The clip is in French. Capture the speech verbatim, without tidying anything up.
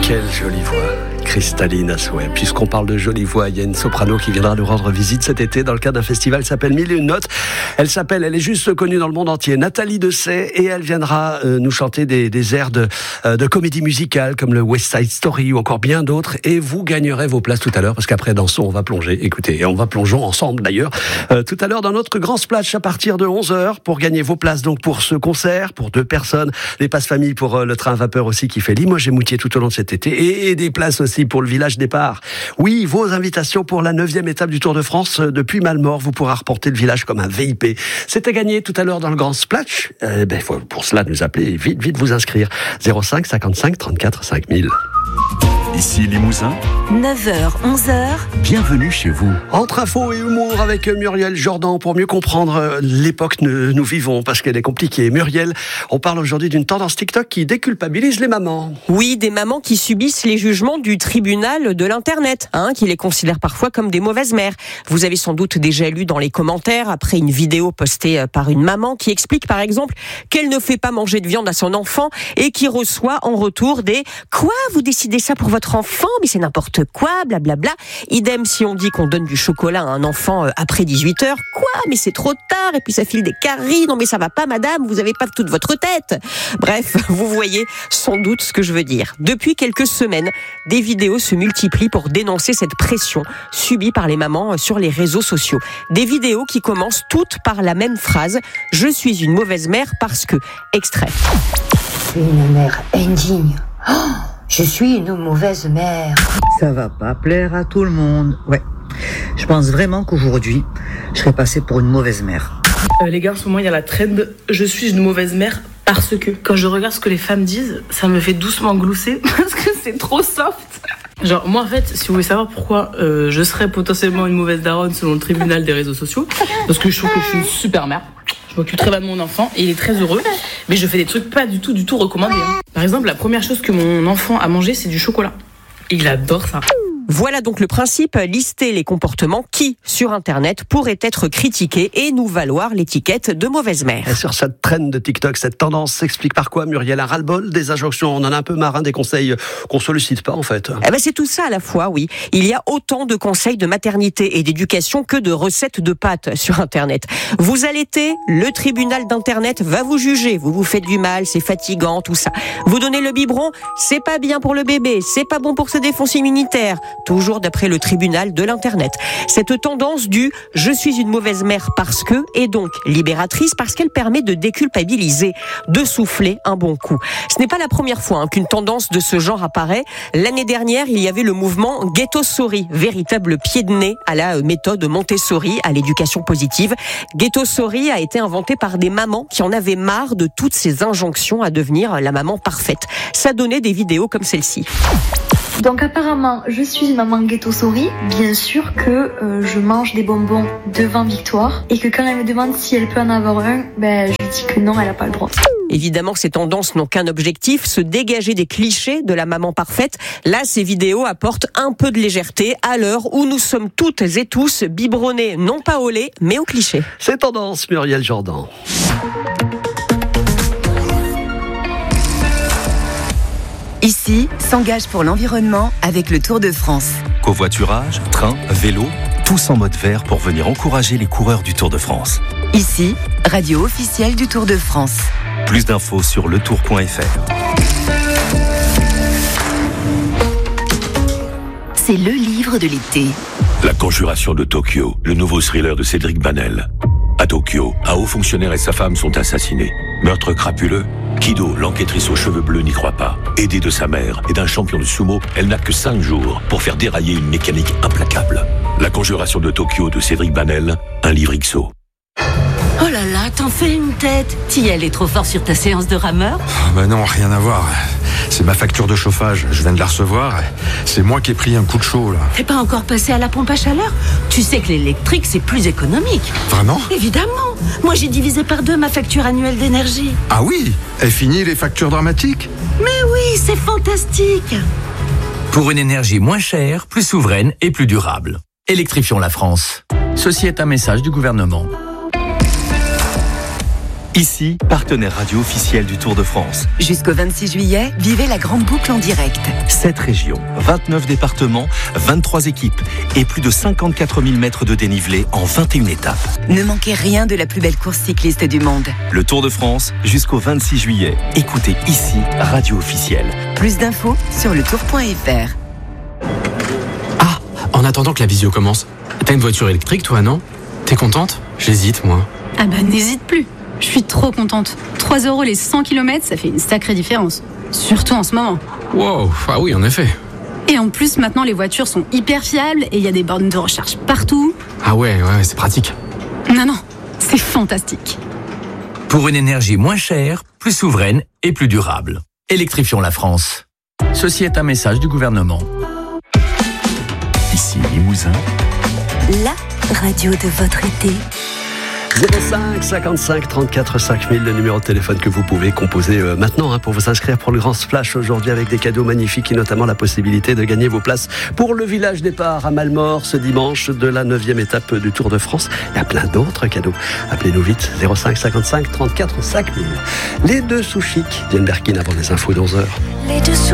Quelle jolie voix, cristalline à souhait. Puisqu'on parle de jolie voix, il y a une soprano qui viendra nous rendre visite cet été dans le cadre d'un festival qui s'appelle Mille et une notes. Elle s'appelle, elle est juste connue dans le monde entier, Nathalie Dessay, et elle viendra euh, nous chanter des, des airs de, euh, de comédie musicale comme le West Side Story ou encore bien d'autres. Et vous gagnerez vos places tout à l'heure parce qu'après dansons, on va plonger. Écoutez, et on va plongeons ensemble d'ailleurs euh, tout à l'heure dans notre grand splash à partir de onze heures pour gagner vos places donc pour ce concert pour deux personnes, les passes famille pour euh, le train à vapeur aussi qui fait Limoges et Moutier tout au long de cet été et, et des places aussi pour le village départ. Oui, vos invitations pour la neuvième étape du Tour de France euh, depuis Malmort, vous pourrez reporter le village comme un V I P. C'est à gagner tout à l'heure dans le grand splash. Euh, ben, faut pour cela nous appeler, vite, vite vous inscrire. zéro cinq cinquante-cinq trente-quatre cinq mille. Ici Limousin. neuf heures, onze heures. Bienvenue chez vous. Entre infos et humour avec Muriel Jordan pour mieux comprendre l'époque que nous vivons parce qu'elle est compliquée. Muriel, on parle aujourd'hui d'une tendance TikTok qui déculpabilise les mamans. Oui, des mamans qui subissent les jugements du tribunal de l'Internet, hein, qui les considère parfois comme des mauvaises mères. Vous avez sans doute déjà lu dans les commentaires après une vidéo postée par une maman qui explique par exemple qu'elle ne fait pas manger de viande à son enfant et qui reçoit en retour des « Quoi, vous décidez ça pour votre enfant, mais c'est n'importe quoi, blablabla. » Idem si on dit qu'on donne du chocolat à un enfant après dix-huit heures. Quoi, mais c'est trop tard, et puis ça file des caries. Non mais ça va pas madame, vous avez pas toute votre tête. Bref, vous voyez sans doute ce que je veux dire. Depuis quelques semaines, des vidéos se multiplient pour dénoncer cette pression subie par les mamans sur les réseaux sociaux. Des vidéos qui commencent toutes par la même phrase « Je suis une mauvaise mère parce que... » Extrait. Je suis une mère indigne. Oh, je suis une mauvaise mère. Ça va pas plaire à tout le monde. Ouais. Je pense vraiment qu'aujourd'hui, je serais passée pour une mauvaise mère. Euh, les gars, en ce moment, il y a la trend « Je suis une mauvaise mère parce que ». Quand je regarde ce que les femmes disent, ça me fait doucement glousser parce que c'est trop soft. Genre, moi, en fait, si vous voulez savoir pourquoi euh, je serais potentiellement une mauvaise daronne selon le tribunal des réseaux sociaux, parce que je trouve que je suis une super mère. Je m'occupe très bien de mon enfant et il est très heureux, mais je fais des trucs pas du tout, du tout recommandés. Hein. Par exemple, la première chose que mon enfant a mangé, c'est du chocolat. Il adore ça. Voilà donc le principe, lister les comportements qui, sur Internet, pourraient être critiqués et nous valoir l'étiquette de mauvaise mère. Et sur cette trend de TikTok, cette tendance s'explique par quoi, Muriel? Un ras-le-bol, des injonctions, on en a un peu marre, hein, des conseils qu'on sollicite pas en fait. Eh ben c'est tout ça à la fois, oui. Il y a autant de conseils de maternité et d'éducation que de recettes de pâtes sur Internet. Vous allaitez, le tribunal d'Internet va vous juger. Vous vous faites du mal, c'est fatigant, tout ça. Vous donnez le biberon, c'est pas bien pour le bébé, c'est pas bon pour sa défense immunitaire. Toujours d'après le tribunal de l'Internet. Cette tendance du « je suis une mauvaise mère parce que » est donc libératrice parce qu'elle permet de déculpabiliser, de souffler un bon coup. Ce n'est pas la première fois hein, qu'une tendance de ce genre apparaît. L'année dernière, il y avait le mouvement Ghetto-Sorry, véritable pied de nez à la méthode Montessori, à l'éducation positive. Ghetto-Sorry a été inventé par des mamans qui en avaient marre de toutes ces injonctions à devenir la maman parfaite. Ça donnait des vidéos comme celle-ci. Donc apparemment, je suis une maman ghetto-sorry. Bien sûr que euh, je mange des bonbons devant Victoire et que quand elle me demande si elle peut en avoir un, ben je lui dis que non, elle n'a pas le droit. Évidemment, ces tendances n'ont qu'un objectif, se dégager des clichés de la maman parfaite. Là, ces vidéos apportent un peu de légèreté à l'heure où nous sommes toutes et tous biberonnés, non pas au lait, mais au cliché. C'est tendance, Muriel Jordan. Ici, s'engage pour l'environnement avec le Tour de France. Covoiturage, train, vélo, tous en mode vert pour venir encourager les coureurs du Tour de France. Ici, radio officielle du Tour de France. Plus d'infos sur le tour point f r. C'est le livre de l'été. La Conjuration de Tokyo, le nouveau thriller de Cédric Banel. À Tokyo, un haut fonctionnaire et sa femme sont assassinés. Meurtre crapuleux. Kido, l'enquêtrice aux cheveux bleus, n'y croit pas. Aidée de sa mère et d'un champion de sumo, elle n'a que cinq jours pour faire dérailler une mécanique implacable. La Conjuration de Tokyo de Cédric Banel, un livre X O. Oh là là, t'en fais une tête. T'y allais trop fort sur ta séance de rameur? Oh bah non, rien à voir. C'est ma facture de chauffage, je viens de la recevoir. C'est moi qui ai pris un coup de chaud là. T'es pas encore passé à la pompe à chaleur? Tu sais que l'électrique c'est plus économique. Vraiment? Évidemment. Moi j'ai divisé par deux ma facture annuelle d'énergie. Ah oui? Est fini les factures dramatiques? Mais oui, c'est fantastique. Pour une énergie moins chère, plus souveraine et plus durable. Électrifions la France. Ceci est un message du gouvernement. Ici, partenaire radio officiel du Tour de France. Jusqu'au vingt-six juillet, vivez la grande boucle en direct. sept régions, vingt-neuf départements, vingt-trois équipes et plus de cinquante-quatre mille mètres de dénivelé en vingt et une étapes. Ne manquez rien de la plus belle course cycliste du monde. Le Tour de France, jusqu'au vingt-six juillet. Écoutez ici, radio officielle. Plus d'infos sur le tour point f r. Ah, en attendant que la visio commence, t'as une voiture électrique toi, non? T'es contente? J'hésite, moi. Ah bah n'hésite plus. Je suis trop contente. trois euros les cent kilomètres, ça fait une sacrée différence. Surtout en ce moment. Wow, ah oui, en effet. Et en plus, maintenant, les voitures sont hyper fiables et il y a des bornes de recharge partout. Ah ouais, ouais, c'est pratique. Non, non, c'est fantastique. Pour une énergie moins chère, plus souveraine et plus durable. Électrifions la France. Ceci est un message du gouvernement. Ici Limousin. La radio de votre été. zéro cinq cinquante-cinq trente-quatre cinq mille, le numéro de téléphone que vous pouvez composer euh, maintenant hein, pour vous inscrire pour le Grand Splash aujourd'hui avec des cadeaux magnifiques et notamment la possibilité de gagner vos places pour le village départ à Malmort ce dimanche de la neuvième étape du Tour de France. Il y a plein d'autres cadeaux. Appelez-nous vite, zéro cinq cinquante-cinq trente-quatre cinq mille. Les deux sous chics, Diane Berkin avant les infos d'onze heures. Les deux sous